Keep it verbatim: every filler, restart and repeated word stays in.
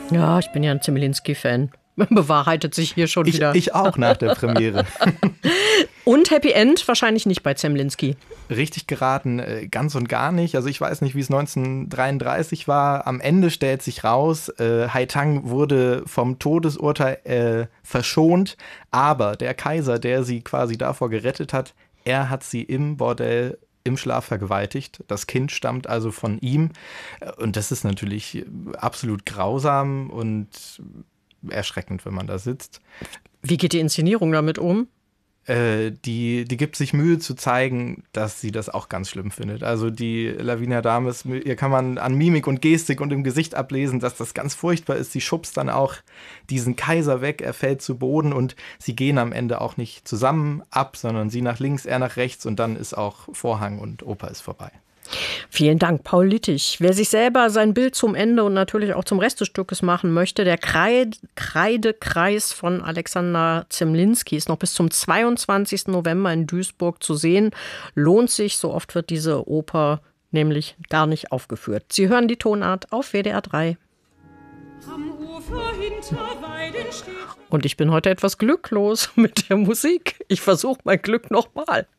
Ja, ich bin ja ein Zemlinski-Fan. Bewahrheitet sich hier schon ich, wieder. Ich auch nach der Premiere. Und Happy End wahrscheinlich nicht bei Zemlinski. Richtig geraten, ganz und gar nicht. Also ich weiß nicht, wie es neunzehnhundertdreiunddreißig war. Am Ende stellt sich raus, äh, Haitang wurde vom Todesurteil äh, verschont, aber der Kaiser, der sie quasi davor gerettet hat, er hat sie im Bordell im Schlaf vergewaltigt. Das Kind stammt also von ihm. Und das ist natürlich absolut grausam und erschreckend, wenn man da sitzt. Wie geht die Inszenierung damit um? Äh, die, die gibt sich Mühe zu zeigen, dass sie das auch ganz schlimm findet. Also die Lavinia Dames, ihr kann man an Mimik und Gestik und im Gesicht ablesen, dass das ganz furchtbar ist. Sie schubst dann auch diesen Kaiser weg, er fällt zu Boden und sie gehen am Ende auch nicht zusammen ab, sondern sie nach links, er nach rechts und dann ist auch Vorhang und Oper ist vorbei. Vielen Dank, Paul Littich. Wer sich selber sein Bild zum Ende und natürlich auch zum Rest des Stückes machen möchte, der Kreid- Kreidekreis von Alexander Zemlinski ist noch bis zum zweiundzwanzigsten November in Duisburg zu sehen. Lohnt sich, so oft wird diese Oper nämlich gar nicht aufgeführt. Sie hören die Tonart auf W D R drei. Am Ufer hinter Weiden steht. Und ich bin heute etwas glücklos mit der Musik. Ich versuche mein Glück nochmal.